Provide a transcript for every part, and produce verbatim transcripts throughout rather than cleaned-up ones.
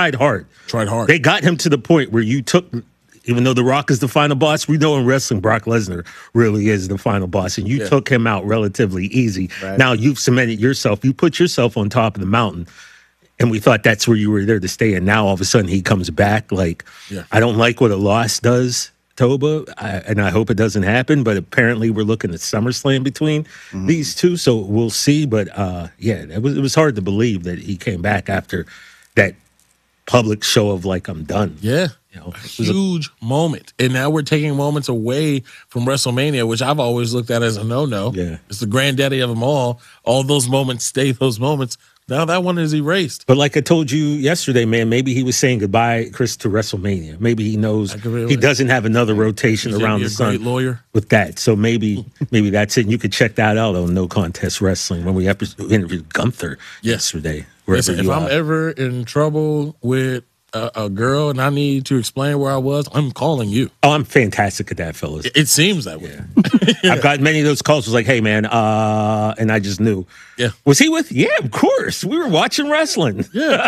tried hard. Tried hard. They got him to the point where you took, even though The Rock is the final boss, we know in wrestling Brock Lesnar really is the final boss, and you Yeah. took him out relatively easy. Right. Now you've cemented yourself. You put yourself on top of the mountain, and we thought that's where you were there to stay. And now all of a sudden he comes back. Like, Yeah. I don't like what a loss does, Toba, I, and I hope it doesn't happen. But apparently we're looking at SummerSlam between Mm-hmm. these two, so we'll see. But uh, yeah, it was it was hard to believe that he came back after that public show of like, I'm done. Yeah. You know, A huge moment. And now we're taking moments away from WrestleMania, which I've always looked at as a no-no. Yeah. It's the granddaddy of them all. All those moments stay those moments. Now that one is erased. But like I told you yesterday, man, maybe he was saying goodbye, Chris, to WrestleMania. Maybe he knows I could really- he doesn't have another rotation He's gonna around be the a great sun lawyer. with that. So maybe maybe that's it. And you could check that out on No Contest Wrestling when we have to interview Gunther Yes. yesterday. wherever Listen, if you I'm are. ever in trouble with a, a girl and I need to explain where I was, I'm calling you. Oh, I'm fantastic at that, fellas. It seems that way. I've got many of those calls. Was like, hey, man, uh, and I just knew. Yeah. Was he with? Yeah, of course. We were watching wrestling. Yeah.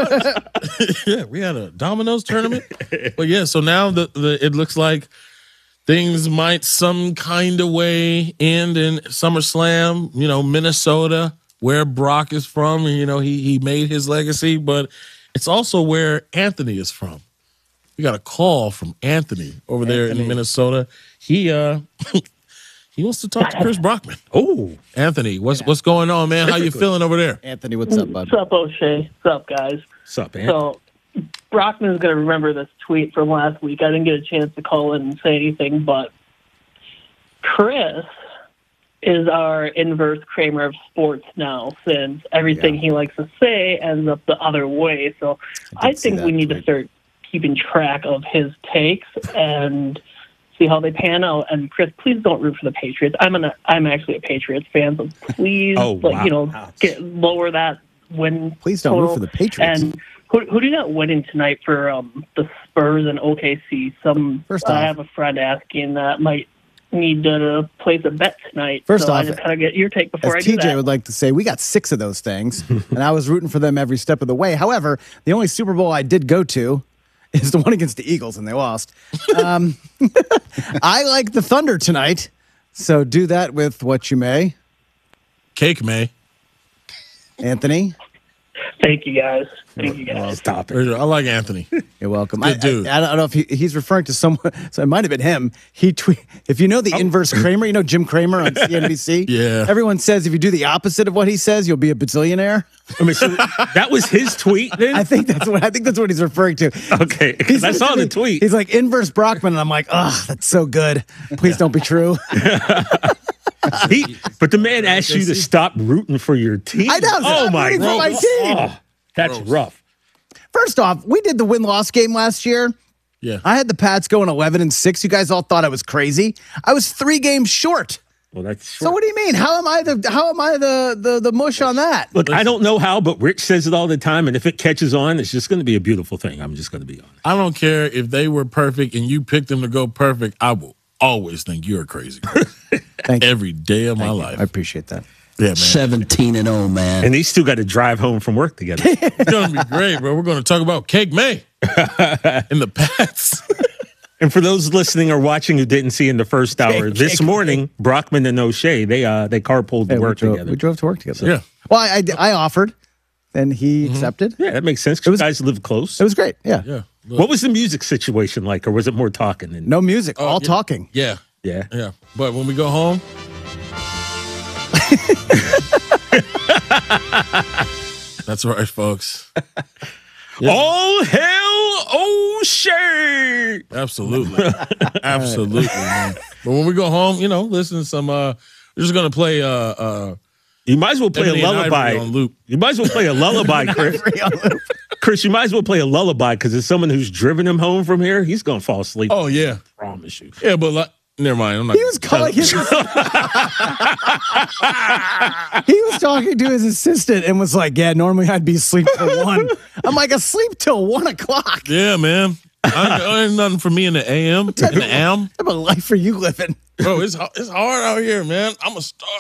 Yeah, we had a dominoes tournament. But yeah, so now the, the it looks like things might some kind of way end in SummerSlam, you know, Minnesota, where Brock is from. You know, he he made his legacy, but it's also where Anthony is from. We got a call from Anthony over there Anthony. in Minnesota. He uh he wants to talk to Chris Brockman. Oh, Anthony, what's what's going on, man? How you feeling over there? Anthony, what's up, bud? What's up, O'Shea? What's up, guys? what's up, man? So, Brockman's going to remember this tweet from last week. I didn't get a chance to call in and say anything, but Chris is our inverse Kramer of sports now, since everything Yeah. he likes to say ends up the other way. So, I, see think that we need to tweet. start keeping track of his takes and see how they pan out. And Chris, please don't root for the Patriots. I'm an I'm actually a Patriots fan, so please, Oh, like wow. you know, get lower that win. Please don't root total. for the Patriots. And who who do you got winning tonight for um, the Spurs and O K C? Some First I off- have a friend asking that might need to place a bet tonight. First so off, I just kind of get your take before I As do T J that. would like to say, we got six of those things, and I was rooting for them every step of the way. However, the only Super Bowl I did go to is the one against the Eagles, and they lost. Um, I like the Thunder tonight, so do that with what you may. Cake May. Anthony, Thank you guys. Thank you guys. Stop it. I like Anthony. you're welcome. Good I, dude. I, I don't know if he, he's referring to someone, so it might have been him. He tweet, if you know the inverse Kramer, you know Jim Kramer on C N B C? Yeah. Everyone says if you do the opposite of what he says, you'll be a bazillionaire. I mean, so that was his tweet. Then? I think that's what I think that's what he's referring to. Okay, 'cause I saw the tweet. He's like inverse Brockman, and I'm like, oh, that's so good. Please don't be true. He, but the man asked you to stop rooting for your team. I know, Oh stop my rooting for my God. team. Oh, that's Gross. rough. First off, we did the win loss game last year. Yeah. I had the Pats going eleven and six. You guys all thought I was crazy. I was three games short. Well, that's So what do you mean? How am I the how am I the the, the mush on that? Look, I don't know how, but Rich says it all the time, and if it catches on, it's just going to be a beautiful thing. I'm just going to be honest. I don't care if they were perfect and you picked them to go perfect. I will always think you're crazy. Thank you. Every day of my I life. appreciate that. Yeah, man. seventeen and oh, man. And these two got to drive home from work together. It's going to be great, bro. We're going to talk about Cake May and the Pats. And for those listening or watching who didn't see in the first hour, this morning, Brockman and O'Shea, they uh they carpooled to Hey, work we, drove, together. we drove to work together. Yeah. Well, I, I, I offered, and he accepted. Yeah, that makes sense. 'Cause you guys live close. It was great. Yeah. Yeah. Look. What was the music situation like, or was it more talking? Than, No music, all yeah. talking. Yeah. yeah. Yeah. But when we go home, that's right, folks. All hell O'Shea! Absolutely. Absolutely, man. But when we go home, you know, listen to some, uh, we're just going to play, uh, uh, You might as well play Ebony a and lullaby. Ivory on loop. You might as well play a lullaby, Chris. Chris, you might as well play a lullaby because as someone who's driven him home from here, he's going to fall asleep. Oh, yeah. I promise you. Yeah, but like, never mind. I'm not. He was calling his. He was talking to his assistant and was like, "Yeah, normally I'd be asleep till one." I'm like, "Asleep till one o'clock." Yeah, man. I, ain't nothing for me in the A M, in the A M. What type of life are you living? Bro, it's it's hard out here, man. I'm a star.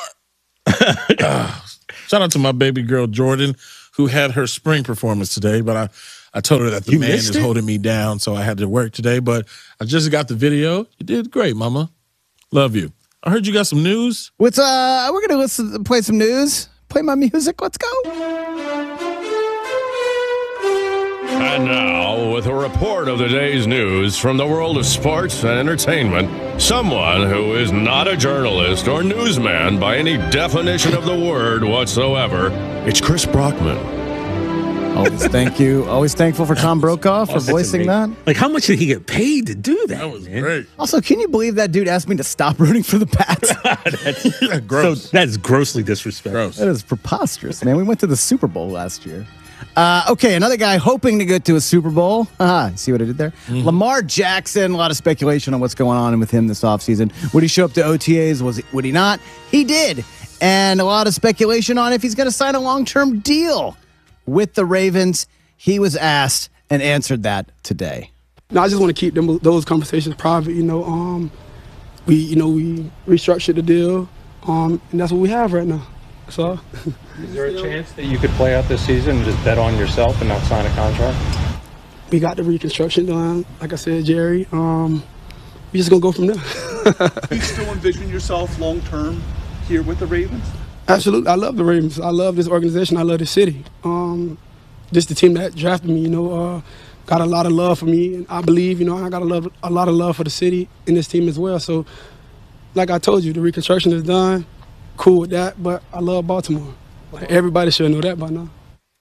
Ah, shout out to my baby girl Jordan, who had her spring performance today. But I, I told her that the You man missed is it? holding me down, so I had to work today. But I just got the video. You did great, Mama. Love you. I heard you got some news. What's uh? We're gonna listen, play some news. Play my music. Let's go. And now, with a report of the day's news from the world of sports and entertainment, someone who is not a journalist or newsman by any definition of the word whatsoever, it's Chris Brockman. Always thank you. Always thankful for Tom Brokaw for That's voicing that. amazing. Like, how much did he get paid to do that? That was man? great. Also, can you believe that dude asked me to stop rooting for the Pats? So Gross. that's grossly disrespectful. Gross. That is preposterous, man. We went to the Super Bowl last year. Uh, okay, another guy hoping to get to a Super Bowl. Uh, see what I did there? Mm-hmm. Lamar Jackson, a lot of speculation on what's going on with him this offseason. Would he show up to O T As? Was he, would he not? He did. And a lot of speculation on if he's going to sign a long-term deal with the Ravens. He was asked and answered that today. No, I just want to keep them those conversations private. You know, um, we you know we restructured the deal, um, and that's what we have right now. So, is there a chance that you could play out this season and just bet on yourself and not sign a contract? We got the reconstruction done, like I said, Jerry. Um, we just gonna go from there. Do you still envision yourself long term here with the Ravens? Absolutely, I love the Ravens. I love this organization. I love the city. Um, just the team that drafted me, you know, uh, got a lot of love for me, and I believe, you know, I got a, love, a lot of love for the city and this team as well. So, like I told you, the reconstruction is done. Cool with that, but I love Baltimore. Like, everybody should know that by now.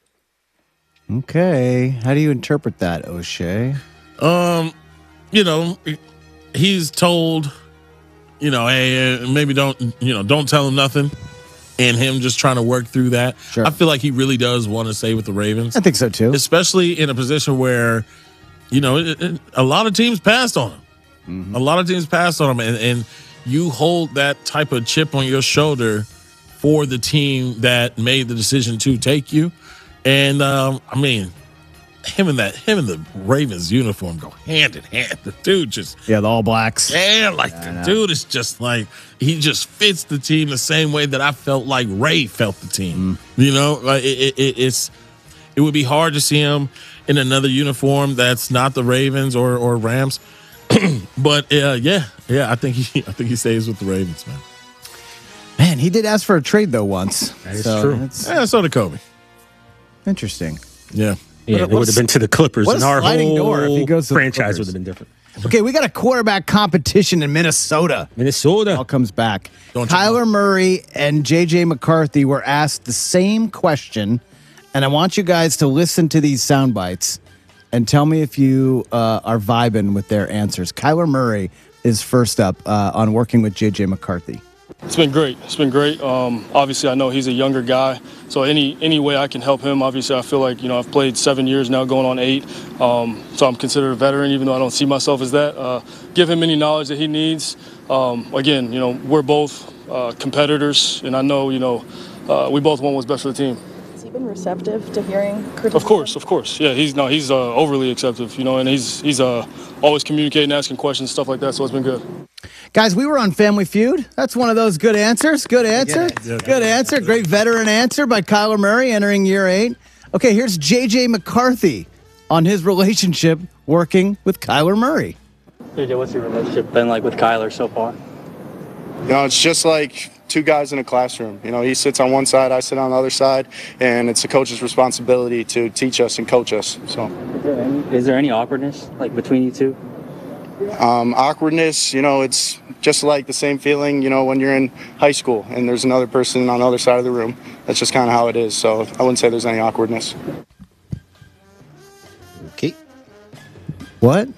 Okay. How do you interpret that, O'Shea? Um, you know, he's told, you know, hey, uh, maybe don't, you know, don't tell him nothing. And him just trying to work through that. Sure. I feel like he really does want to stay with the Ravens. I think so, too. Especially in a position where, you know, it, it, a lot of teams passed on him. Mm-hmm. A lot of teams passed on him. And, and you hold that type of chip on your shoulder for the team that made the decision to take you. And, um, I mean, him and that, him and the Ravens uniform go hand in hand. The dude just, Yeah, the All Blacks. yeah, like the dude is just like, he just fits the team the same way that I felt like Ray felt the team. You know, like it, it, it's, it would be hard to see him in another uniform that's not the Ravens or or Rams. But uh, yeah, yeah, I think he, I think he stays with the Ravens, man. Man, he did ask for a trade, though, once. That is So true. It's Yeah, so did Kobe. interesting. Yeah. Yeah, What- it would have been to the Clippers, what a and our sliding whole door if he goes to the franchise Clippers. would have been different. Okay, we got a quarterback competition in Minnesota. All Minnesota. comes back. Don't you Kyler Murray and J J McCarthy were asked the same question, and I want you guys to listen to these sound bites and tell me if you uh, are vibing with their answers. Kyler Murray is first up uh, on working with J J McCarthy. It's been great. It's been great. Um, obviously, I know he's a younger guy, so any any way I can help him. Obviously, I feel like you know I've played seven years now, going on eight, um, so I'm considered a veteran, even though I don't see myself as that. Uh, give him any knowledge that he needs. Um, again, you know, we're both uh, competitors, and I know you know uh, we both want what's best for the team. Has he been receptive to hearing criticism? Of course, of course. Yeah, he's no, he's uh, overly acceptive, you know, and he's he's uh, always communicating, asking questions, stuff like that. So it's been good. Guys, we were on Family Feud. That's one of those good answers. Good answer. Good answer. Great veteran answer by Kyler Murray entering year eight. Okay, here's J J McCarthy on his relationship working with Kyler Murray. J J, what's your relationship been like with Kyler so far? You know, it's just like two guys in a classroom. You know, he sits on one side, I sit on the other side, and it's the coach's responsibility to teach us and coach us. So, Is there any, is there any awkwardness like between you two? um, awkwardness, you know, it's just like the same feeling, you know, when you're in high school and there's another person on the other side of the room. That's just kind of how it is. So I wouldn't say there's any awkwardness. Okay. What?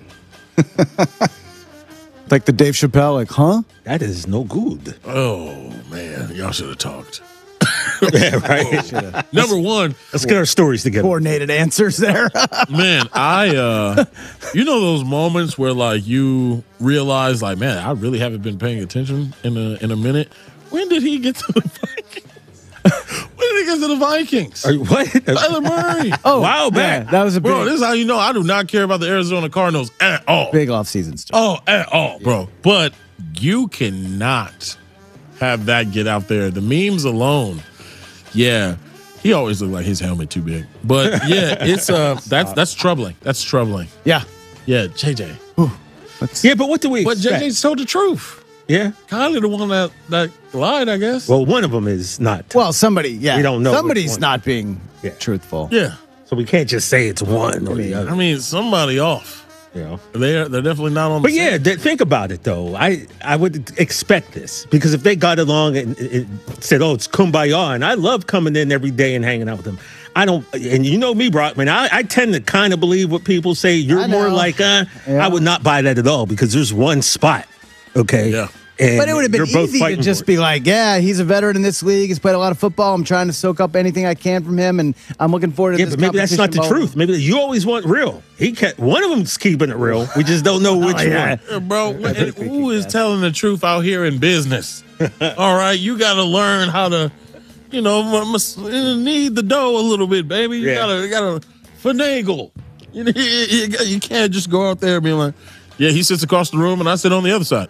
Like the Dave Chappelle, like, huh? That is no good. Oh man, y'all should have talked. Yeah, right. Number one, Let's get our stories together. Coordinated answers there. man, I uh you know those moments where like you realize like, man, I really haven't been paying attention in a in a minute. When did he get to the Vikings? When did he get to the Vikings? Are you, what? Kyler Murray. Oh, Wow, man. yeah, that was a big, Bro, this is how you know I do not care about the Arizona Cardinals at all. big offseason stuff. Oh, at all, bro. But you cannot have that get out there. The memes alone. Yeah. He always looked like his helmet too big. But yeah, it's uh that's that's troubling. That's troubling. Yeah. Yeah, J J. Yeah, but what do we But expect? J J told the truth. Yeah. Kylie the one that, that lied, I guess. Well, one of them is not. Well, somebody, yeah. We don't know which Somebody's one. not being Yeah. truthful. Yeah. So we can't just say it's one or the other. I mean, somebody off. You know. They're they're definitely not on But the yeah, same. th- think about it though. I I would expect this because if they got along and, and said, "Oh, it's kumbaya," and I love coming in every day and hanging out with them. I don't, and you know me, Brockman. I, I tend to kind of believe what people say. You're I more know. like, uh, Yeah. I would not buy that at all because there's one spot. Okay. Yeah. And But it would have been you're both easy to fighting just for it. be like, yeah, he's a veteran in this league. He's played a lot of football. I'm trying to soak up anything I can from him, and I'm looking forward to Yeah, this but maybe that's not the competition truth. Maybe you always want real. He kept one of them's keeping it real. We just don't know which yeah. one. Yeah, bro, and who is telling the truth out here in business? All right, you got to learn how to, you know, m- m- knead the dough a little bit, baby. You Yeah. gotta, you gotta finagle. You, know, you, you, you can't just go out there and be like, yeah, he sits across the room and I sit on the other side.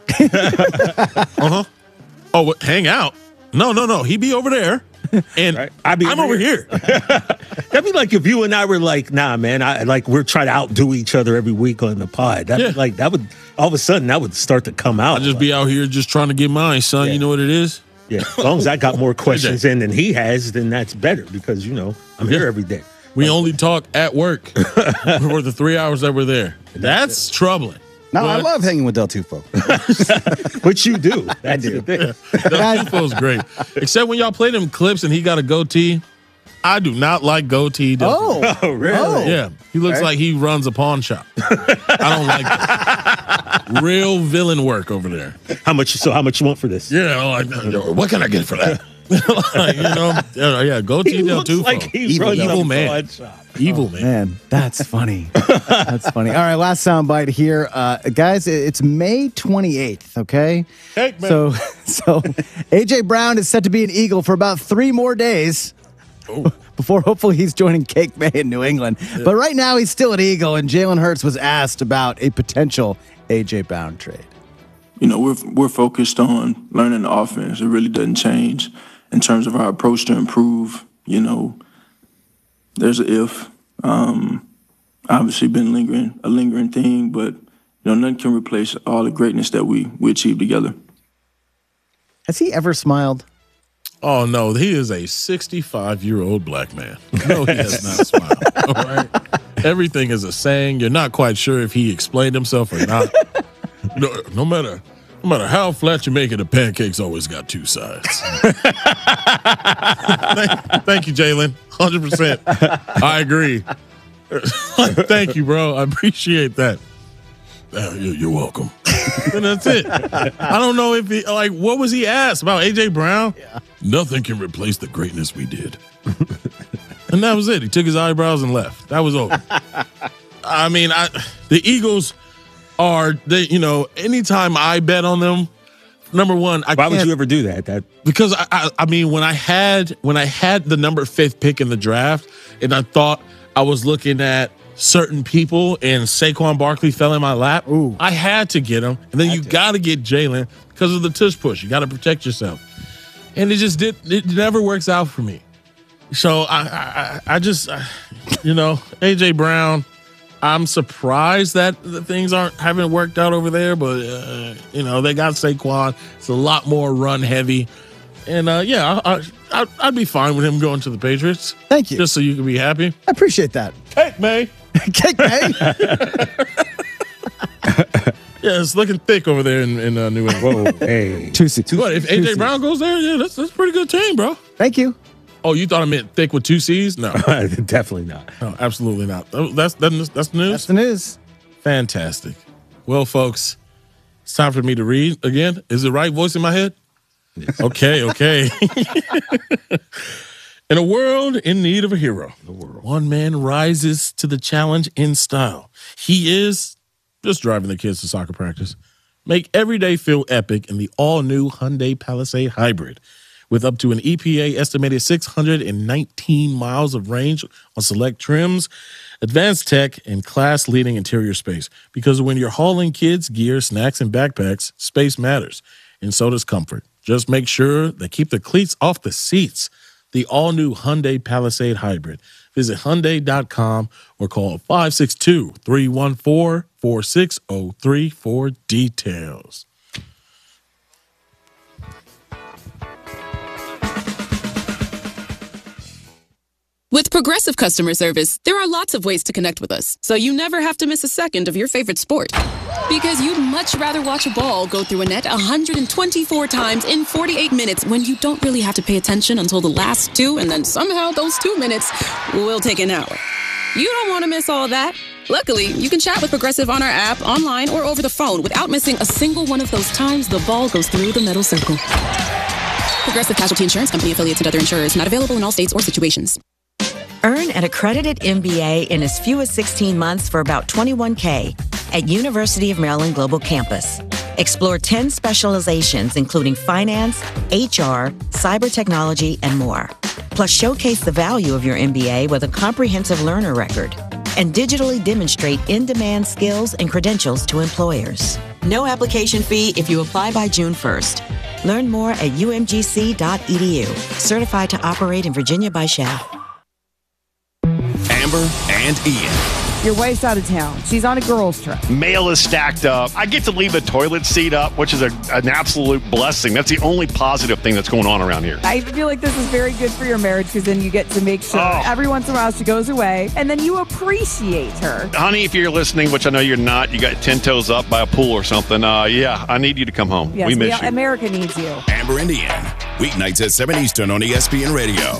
uh huh. Oh, what, hang out? No, no, no. He be over there, and Right. I be I'm over over here. That'd be like if you and I were like, nah, man, I like we're trying to outdo each other every week on the pod. That Yeah. like that would all of a sudden that would start to come out. I just be out here just trying to get mine, son. Yeah. You know what it is? Yeah, as long as I got more questions in than he has, then that's better because you know I'm here Yeah. every day. We only talk at work for the three hours that we're there. That's troubling. No, I But- love hanging with Del Tufo. But you do. That's the thing. That feels great. Except when y'all play them clips and he got a goatee. I do not like goatee. Del Oh, Tufo. Oh, really? Oh. Yeah, he looks Okay. like he runs a pawn shop. I don't like that. Real villain work over there. How much? So how much you want for this? Yeah, like, what can I get for that? Like, you know, yeah, yeah goatee He Del looks Tufo. like he evil, runs a evil pawn man. shop. Evil man. Man, that's funny. That's funny. All right, last soundbite here, uh, guys. It's May twenty-eighth. Okay, Cake man. so so A J Brown is set to be an Eagle for about three more days. Oh. Before hopefully he's joining Cake May in New England. But right now he's still an Eagle, and Jalen Hurts was asked about a potential A J Brown trade. You know, we're we're focused on learning the offense. It really doesn't change in terms of our approach to improve. You know, there's an if. Um, obviously, been lingering a lingering thing, but you know, nothing can replace all the greatness that we we achieved together. Has he ever smiled? Oh no, he is a sixty-five-year-old black man. No, he has not smiled. All right, everything is a saying. You're not quite sure if he explained himself or not. No, no matter, no matter how flat you make it, a pancake's always got two sides. thank, thank you, Jalen. one hundred percent. I agree. Thank you, bro. I appreciate that. Uh, you- you're welcome. And that's it. I don't know if he, like, what was he asked about A J Brown? Yeah. Nothing can replace the greatness we did. And that was it. He took his eyebrows and left. That was over. I mean, I the Eagles are, they, you know, anytime I bet on them, number one, I Why can't, would you ever do that? That because I, I, I mean, when I had when I had the number fifth pick in the draft, and I thought I was looking at certain people, and Saquon Barkley fell in my lap. Ooh. I had to get him, and then you got to get Jalen because of the tush push. You got to protect yourself, and it just did. It never works out for me. So I, I, I just, uh, you know, A J Brown. I'm surprised that the things aren't haven't worked out over there, but uh, you know they got Saquon. It's a lot more run heavy, and uh, yeah, I, I, I'd be fine with him going to the Patriots. Thank you. Just so you can be happy. I appreciate that. Cake May. Cake May. Yeah, it's looking thick over there in, in uh, New England. Whoa, hey. Two seats. What if A J Brown goes there? Yeah, that's that's a pretty good team, bro. Thank you. Oh, you thought I meant thick with two C's? No, Definitely not. no, absolutely not. That's that's that's the news. That's the news. Fantastic. Well, folks, it's time for me to read again. Is the right voice in my head? Okay, okay. In a world in need of a hero, one man rises to the challenge in style. He is just driving the kids to soccer practice. Make every day feel epic in the all-new Hyundai Palisade Hybrid. With up to an E P A estimated six hundred nineteen miles of range on select trims, advanced tech, and class-leading interior space. Because when you're hauling kids, gear, snacks, and backpacks, space matters, and so does comfort. Just make sure they keep the cleats off the seats. the all-new Hyundai Palisade Hybrid. Visit Hyundai dot com or call five six two, three one four, four six zero three for details. With Progressive Customer Service, there are lots of ways to connect with us, so you never have to miss a second of your favorite sport. Because you'd much rather watch a ball go through a net one hundred twenty-four times in forty-eight minutes when you don't really have to pay attention until the last two, and then somehow those two minutes will take an hour. You don't want to miss all that. Luckily, you can chat with Progressive on our app, online, or over the phone without missing a single one of those times the ball goes through the metal circle. Progressive Casualty Insurance Company, affiliates, and other insurers. Not available in all states or situations. Earn an accredited M B A in as few as sixteen months for about twenty-one thousand dollars at University of Maryland Global Campus. Explore ten specializations, including finance, H R, cyber technology, and more. Plus, showcase the value of your M B A with a comprehensive learner record and digitally demonstrate in-demand skills and credentials to employers. No application fee if you apply by June first. Learn more at U M G C dot E D U. Certified to operate in Virginia by S H A F. Amber and Ian. You're waist out of town. She's on a girls' trip. Mail is stacked up. I get to leave the toilet seat up, which is a, an absolute blessing. That's the only positive thing that's going on around here. I feel like this is very good for your marriage because then you get to make sure oh. every once in a while she goes away and then you appreciate her. Honey, if you're listening, which I know you're not, you got ten toes up by a pool or something, uh, yeah, I need you to come home. Yes, we miss we, you. America needs you. Amber and Ian. Weeknights at seven Eastern on E S P N Radio.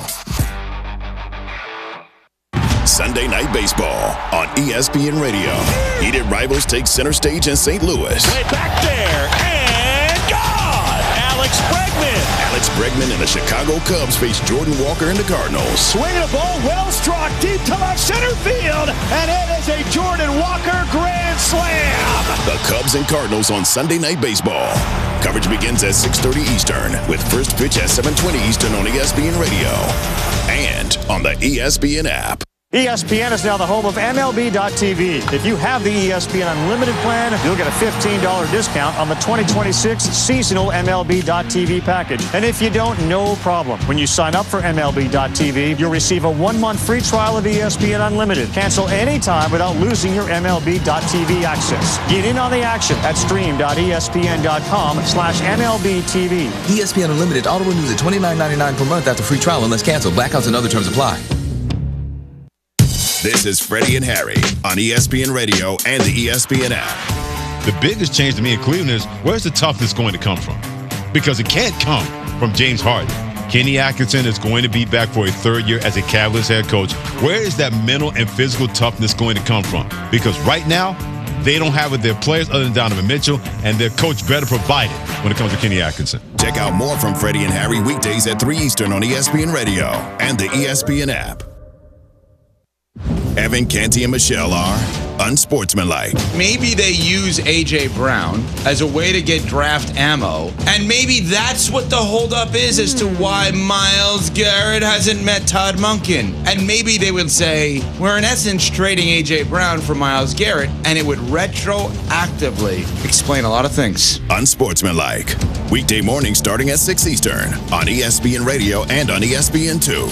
Sunday Night Baseball on E S P N Radio. Heated rivals take center stage in Saint Louis. Way back there, and gone! Alex Bregman! Alex Bregman and the Chicago Cubs face Jordan Walker and the Cardinals. Swinging a ball, well struck, deep to left center field, and it is a Jordan Walker grand slam! The Cubs and Cardinals on Sunday Night Baseball. Coverage begins at six thirty Eastern, with first pitch at seven twenty Eastern on E S P N Radio and on the E S P N app. E S P N is now the home of M L B dot T V. If you have the E S P N Unlimited plan, you'll get a fifteen dollars discount on the twenty twenty-six seasonal M L B dot T V package. And if you don't, no problem. When you sign up for M L B dot T V, you'll receive a one-month free trial of E S P N Unlimited. Cancel anytime without losing your M L B dot T V access. Get in on the action at stream dot E S P N dot com slash M L B T V. E S P N Unlimited auto renews at twenty-nine ninety-nine per month after free trial unless canceled. Blackouts and other terms apply. This is Freddie and Harry on E S P N Radio and the E S P N app. The biggest change to me in Cleveland is where's the toughness going to come from? Because it can't come from James Harden. Kenny Atkinson is going to be back for a third year as a Cavaliers head coach. Where is that mental and physical toughness going to come from? Because right now, they don't have with their players other than Donovan Mitchell, and their coach better provide it when it comes to Kenny Atkinson. Check out more from Freddie and Harry weekdays at three Eastern on E S P N Radio and the E S P N app. Evan, Canty, and Michelle are unsportsmanlike. Maybe they use A J. Brown as a way to get draft ammo, and maybe that's what the holdup is as to why Myles Garrett hasn't met Todd Monken. And maybe they would say, we're in essence trading A J. Brown for Myles Garrett, and it would retroactively explain a lot of things. Unsportsmanlike. Weekday morning starting at six Eastern on E S P N Radio and on E S P N two.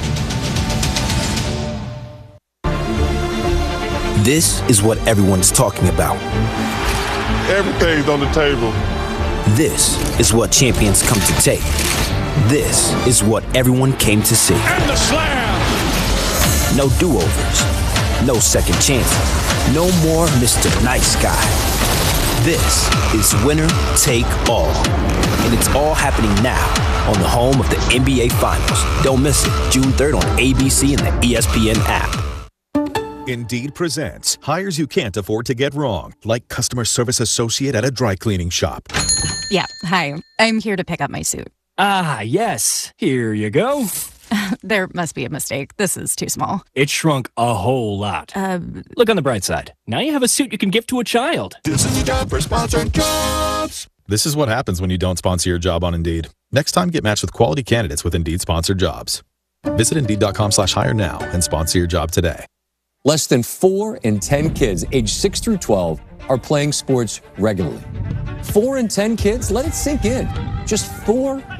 This is what everyone's talking about. Everything's on the table. This is what champions come to take. This is what everyone came to see. And the slam! No do-overs. No second chances. No more Mister Nice Guy. This is winner take all. And it's all happening now on the home of the N B A Finals. Don't miss it. June third on A B C and the E S P N app. Indeed presents hires you can't afford to get wrong, like customer service associate at a dry cleaning shop. Yeah, hi. I'm here to pick up my suit. Ah, yes. Here you go. There must be a mistake. This is too small. It shrunk a whole lot. Uh, Look on the bright side. Now you have a suit you can give to a child. This is your job for sponsored jobs. This is what happens when you don't sponsor your job on Indeed. Next time, get matched with quality candidates with Indeed sponsored jobs. Visit Indeed.com slash hire now and sponsor your job today. Less than four in ten kids aged six through twelve are playing sports regularly. Four in ten kids, let it sink in. Just four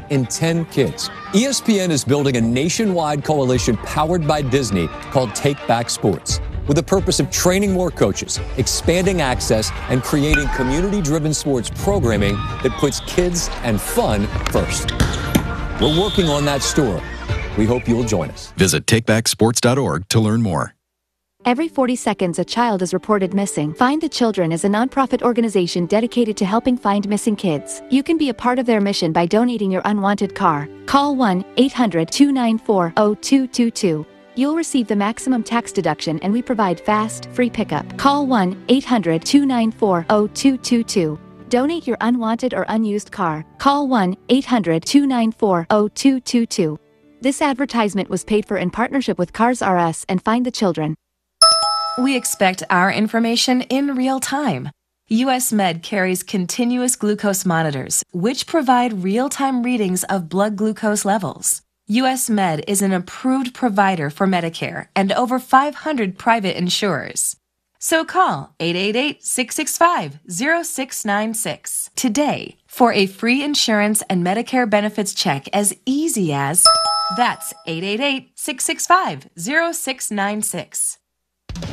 in ten kids. E S P N is building a nationwide coalition powered by Disney called Take Back Sports, with the purpose of training more coaches, expanding access, and creating community-driven sports programming that puts kids and fun first. We're working on that story. We hope you'll join us. Visit take back sports dot org to learn more. Every forty seconds, a child is reported missing. Find the Children is a nonprofit organization dedicated to helping find missing kids. You can be a part of their mission by donating your unwanted car. Call one eight hundred two nine four zero two two two. You'll receive the maximum tax deduction, and we provide fast, free pickup. Call one eight hundred two nine four zero two two two. Donate your unwanted or unused car. Call one eight hundred two nine four zero two two two. This advertisement was paid for in partnership with Cars R Us and Find the Children. We expect our information in real time. U S Med carries continuous glucose monitors, which provide real-time readings of blood glucose levels. U S Med is an approved provider for Medicare and over five hundred private insurers. So call eight eight eight, six six five, zero six nine six today for a free insurance and Medicare benefits check as easy as... That's eight eight eight, six six five, zero six nine six.